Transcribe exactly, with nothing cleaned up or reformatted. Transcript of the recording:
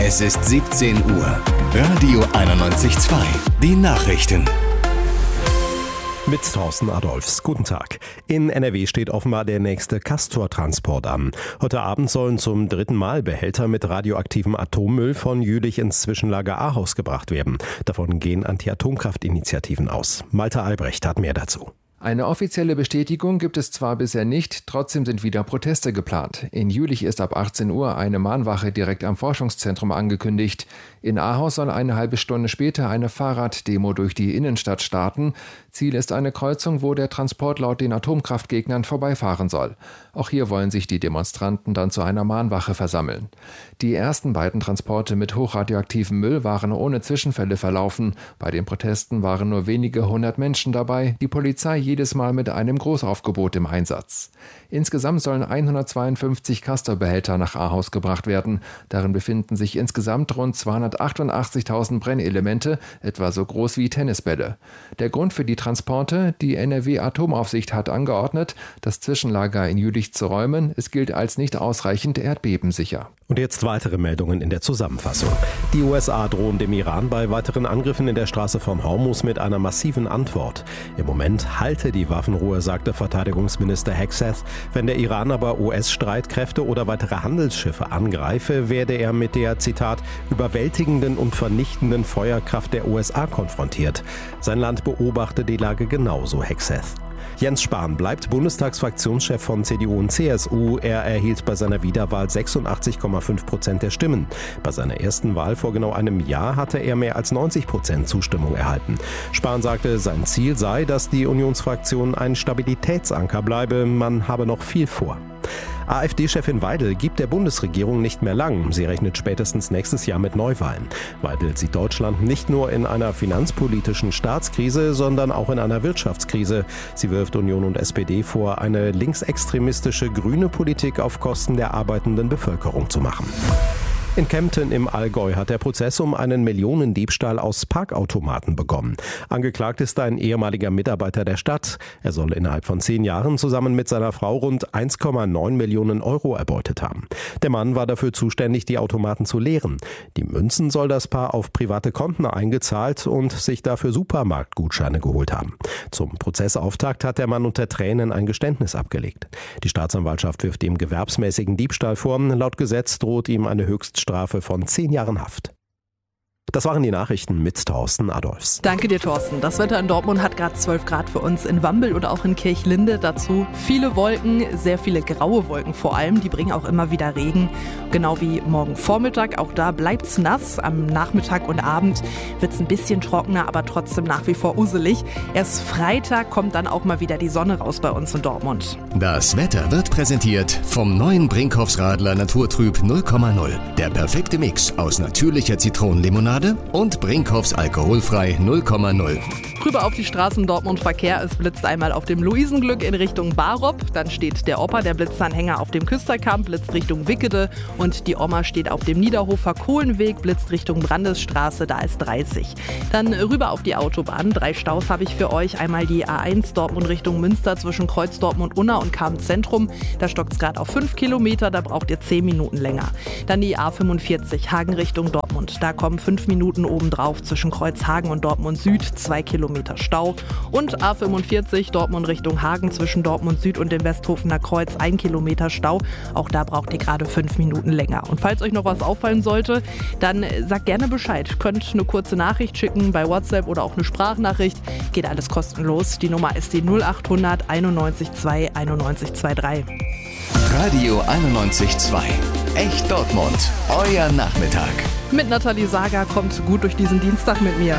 Es ist siebzehn Uhr. Radio einundneunzig Komma zwei. Die Nachrichten. Mit Thorsten Adolfs. Guten Tag. In N R W steht offenbar der nächste Castor-Transport an. Heute Abend sollen zum dritten Mal Behälter mit radioaktivem Atommüll von Jülich ins Zwischenlager Ahaus gebracht werden. Davon gehen Anti-Atomkraft-Initiativen aus. Malte Albrecht hat mehr dazu. Eine offizielle Bestätigung gibt es zwar bisher nicht, trotzdem sind wieder Proteste geplant. In Jülich ist ab achtzehn Uhr eine Mahnwache direkt am Forschungszentrum angekündigt. In Ahaus soll eine halbe Stunde später eine Fahrraddemo durch die Innenstadt starten. Ziel ist eine Kreuzung, wo der Transport laut den Atomkraftgegnern vorbeifahren soll. Auch hier wollen sich die Demonstranten dann zu einer Mahnwache versammeln. Die ersten beiden Transporte mit hochradioaktivem Müll waren ohne Zwischenfälle verlaufen. Bei den Protesten waren nur wenige hundert Menschen dabei. Die Polizei jedes Mal mit einem Großaufgebot im Einsatz. Insgesamt sollen hundertzweiundfünfzig Castor-Behälter nach Ahaus gebracht werden. Darin befinden sich insgesamt rund zweihundertachtundachtzigtausend Brennelemente, etwa so groß wie Tennisbälle. Der Grund für die Transporte: die N R W-Atomaufsicht hat angeordnet, das Zwischenlager in Jülich zu räumen. Es gilt als nicht ausreichend erdbebensicher. Und jetzt weitere Meldungen in der Zusammenfassung. Die U S A drohen dem Iran bei weiteren Angriffen in der Straße vom Hormuz mit einer massiven Antwort. Im Moment halte die Waffenruhe, sagte Verteidigungsminister Hegseth. Wenn der Iran aber U S-Streitkräfte oder weitere Handelsschiffe angreife, werde er mit der, Zitat, überwältigenden und vernichtenden Feuerkraft der U S A konfrontiert. Sein Land beobachte die Lage genauso, Hegseth. Jens Spahn bleibt Bundestagsfraktionschef von C D U und C S U. Er erhielt bei seiner Wiederwahl sechsundachtzig Komma fünf Prozent der Stimmen. Bei seiner ersten Wahl vor genau einem Jahr hatte er mehr als neunzig Prozent Zustimmung erhalten. Spahn sagte, sein Ziel sei, dass die Unionsfraktion ein Stabilitätsanker bleibe. Man habe noch viel vor. AfD-Chefin Weidel gibt der Bundesregierung nicht mehr lang. Sie rechnet spätestens nächstes Jahr mit Neuwahlen. Weidel sieht Deutschland nicht nur in einer finanzpolitischen Staatskrise, sondern auch in einer Wirtschaftskrise. Sie wirft Union und S P D vor, eine linksextremistische grüne Politik auf Kosten der arbeitenden Bevölkerung zu machen. In Kempten im Allgäu hat der Prozess um einen Millionendiebstahl aus Parkautomaten begonnen. Angeklagt ist ein ehemaliger Mitarbeiter der Stadt. Er soll innerhalb von zehn Jahren zusammen mit seiner Frau rund eins Komma neun Millionen Euro erbeutet haben. Der Mann war dafür zuständig, die Automaten zu leeren. Die Münzen soll das Paar auf private Konten eingezahlt und sich dafür Supermarktgutscheine geholt haben. Zum Prozessauftakt hat der Mann unter Tränen ein Geständnis abgelegt. Die Staatsanwaltschaft wirft ihm gewerbsmäßigen Diebstahl vor. Laut Gesetz droht ihm eine Höchststrafe von zehn Jahren Haft. Das waren die Nachrichten mit Thorsten Adolfs. Danke dir, Thorsten. Das Wetter in Dortmund hat gerade zwölf Grad für uns in Wambel oder auch in Kirchlinde. Dazu viele Wolken, sehr viele graue Wolken vor allem. Die bringen auch immer wieder Regen. Genau wie morgen Vormittag. Auch da bleibt's nass. Am Nachmittag und Abend wird's ein bisschen trockener, aber trotzdem nach wie vor uselig. Erst Freitag kommt dann auch mal wieder die Sonne raus bei uns in Dortmund. Das Wetter wird präsentiert vom neuen Brinkhoffs Radler Naturtrüb null Komma null. Der perfekte Mix aus natürlicher Zitronenlimonade und Brinkhoffs alkoholfrei null Komma null. Rüber auf die Straßen Dortmund Verkehr. Es blitzt einmal auf dem Luisenglück in Richtung Barop. Dann steht der Opa, der Blitzanhänger, auf dem Küsterkamp, blitzt Richtung Wickede. Und die Oma steht auf dem Niederhofer Kohlenweg, blitzt Richtung Brandesstraße, da ist dreißig. Dann rüber auf die Autobahn. Drei Staus habe ich für euch. Einmal die A eins Dortmund Richtung Münster zwischen Kreuz Dortmund-Unna und Kamp-Zentrum. Da stockt es gerade auf fünf Kilometer, da braucht ihr zehn Minuten länger. Dann die A fünfundvierzig Hagen Richtung Dortmund. Da kommen fünf Minuten obendrauf zwischen Kreuzhagen und Dortmund Süd, zwei Kilometer Stau. Und A fünfundvierzig Dortmund Richtung Hagen zwischen Dortmund Süd und dem Westhofener Kreuz, ein Kilometer Stau. Auch da braucht ihr gerade fünf Minuten länger. Und falls euch noch was auffallen sollte, dann sagt gerne Bescheid. Könnt eine kurze Nachricht schicken bei WhatsApp oder auch eine Sprachnachricht. Geht alles kostenlos. Die Nummer ist die null acht hundert einundneunzig zwei einundneunzig drei. Radio einundneunzig Komma zwei. Echt Dortmund. Euer Nachmittag. Mit Nathalie Sager kommt gut durch diesen Dienstag mit mir.